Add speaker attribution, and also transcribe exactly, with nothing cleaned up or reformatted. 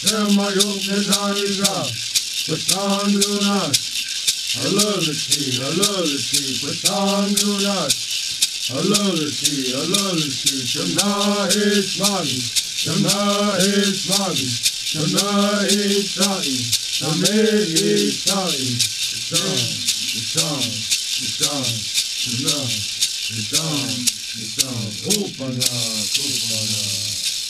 Speaker 1: Dharma-yoga-nidaniga, Patangrunas, Alalati, Alalati, Patangrunas, Alalati, Alalati, Shana Ismani, Shana Ismani, Shana Isai, Shame Isai, Sham, Sham, Sham, Sham, Sham, Sham, Upana, Upana.